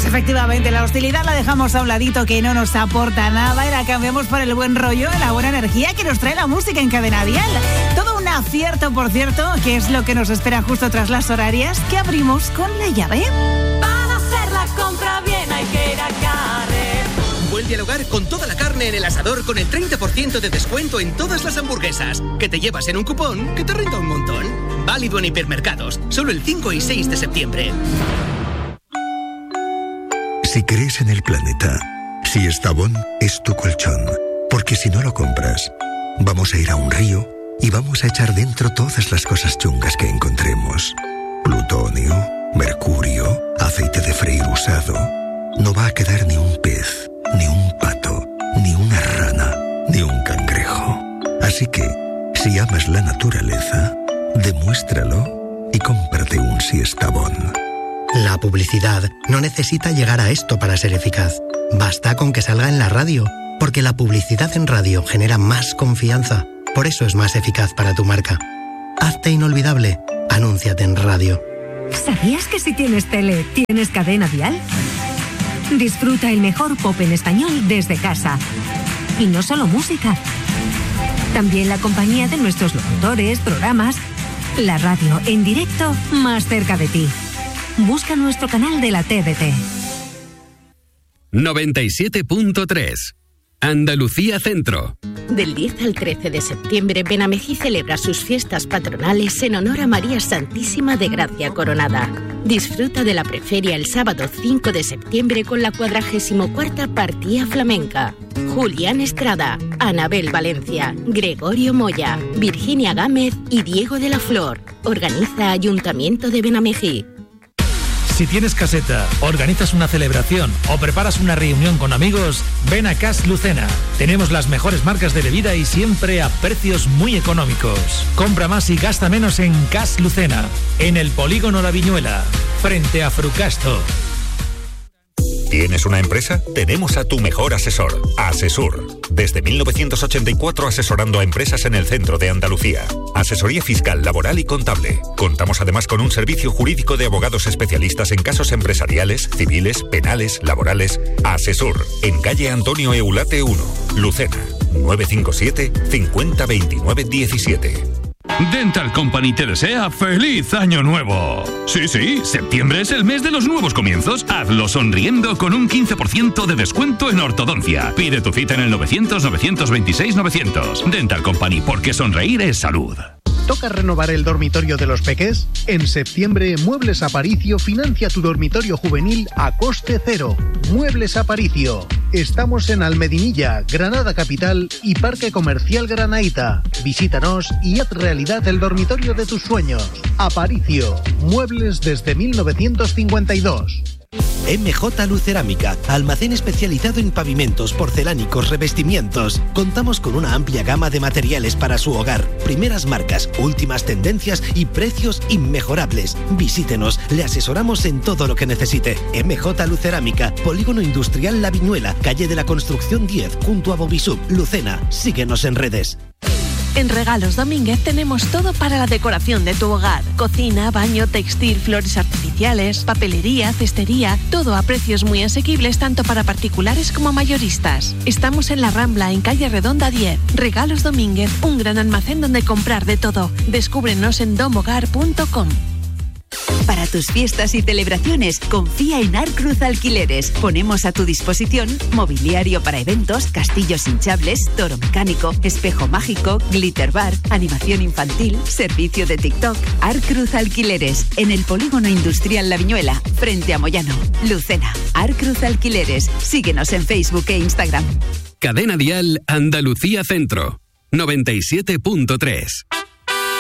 Efectivamente, la hostilidad la dejamos a un ladito, que no nos aporta nada, y la cambiamos por el buen rollo, la buena energía que nos trae la música en Cadena Dial. Todo un acierto, por cierto, que es lo que nos espera justo tras las horarias, que abrimos con la llave. Para hacer la compra bien hay que ir a Carrer. Vuelve al hogar con toda la carne en el asador con el 30% de descuento en todas las hamburguesas, que te llevas en un cupón que te renta un montón. Válido en hipermercados, solo el 5 y 6 de septiembre. Si crees en el planeta, si Estavón es tu colchón, porque si no lo compras, vamos a ir a un río y vamos a echar dentro todas las cosas chungas que encontremos. Plutonio, mercurio, aceite de freír usado. No va a quedar ni un pez, ni un pato, ni una rana, ni un cangrejo. Así que, si amas la naturaleza, demuéstralo y cómprate un Siestabón. La publicidad no necesita llegar a esto para ser eficaz. Basta con que salga en la radio, porque la publicidad en radio genera más confianza. Por eso es más eficaz para tu marca. Hazte inolvidable. Anúnciate en radio. ¿Sabías que si tienes tele, tienes Cadena Dial? Disfruta el mejor pop en español desde casa. Y no solo música. También la compañía de nuestros locutores, programas. La radio en directo más cerca de ti. Busca nuestro canal de la TDT. 97.3 Andalucía Centro. Del 10 al 13 de septiembre, Benamejí celebra sus fiestas patronales en honor a María Santísima de Gracia Coronada. Disfruta de la preferia el sábado 5 de septiembre con la 44ª Partida Flamenca. Julián Estrada, Anabel Valencia, Gregorio Moya, Virginia Gámez y Diego de la Flor. Organiza Ayuntamiento de Benamejí. Si tienes caseta, organizas una celebración o preparas una reunión con amigos, ven a Cas Lucena. Tenemos las mejores marcas de bebida y siempre a precios muy económicos. Compra más y gasta menos en Cas Lucena, en el Polígono La Viñuela, frente a Frucasto. ¿Tienes una empresa? Tenemos a tu mejor asesor, Asesur. Desde 1984 asesorando a empresas en el centro de Andalucía. Asesoría fiscal, laboral y contable. Contamos además con un servicio jurídico de abogados especialistas en casos empresariales, civiles, penales, laborales. Asesur, en calle Antonio Eulate 1, Lucena, 957 50 29 17. Dental Company te desea ¡Feliz Año Nuevo! Sí, septiembre es el mes de los nuevos comienzos. Hazlo sonriendo con un 15% de descuento en ortodoncia. Pide tu cita en el 900-926-900. Dental Company, porque sonreír es salud. ¿Toca renovar el dormitorio de los peques? En septiembre, Muebles Aparicio financia tu dormitorio juvenil a coste cero. Muebles Aparicio. Estamos en Almedinilla, Granada Capital y Parque Comercial Granaíta. Visítanos y haz realidad el dormitorio de tus sueños. Aparicio. Muebles desde 1952. MJ Lucerámica, almacén especializado en pavimentos, porcelánicos, revestimientos. Contamos con una amplia gama de materiales para su hogar, primeras marcas, últimas tendencias y precios inmejorables. Visítenos, le asesoramos en todo lo que necesite. MJ Lucerámica, Polígono Industrial La Viñuela, calle de la Construcción 10, junto a Bobisub, Lucena. Síguenos en redes. En Regalos Domínguez tenemos todo para la decoración de tu hogar. Cocina, baño, textil, flores artificiales, papelería, cestería, todo a precios muy asequibles tanto para particulares como mayoristas. Estamos en La Rambla, en calle Redonda 10. Regalos Domínguez, un gran almacén donde comprar de todo. Descúbrenos en domogar.com. Para tus fiestas y celebraciones, confía en Arcruz Alquileres. Ponemos a tu disposición mobiliario para eventos, castillos hinchables, toro mecánico, espejo mágico, glitter bar, animación infantil, servicio de TikTok. Arcruz Alquileres, en el Polígono Industrial La Viñuela, frente a Moyano, Lucena. Arcruz Alquileres, síguenos en Facebook e Instagram. Cadena Dial Andalucía Centro, 97.3.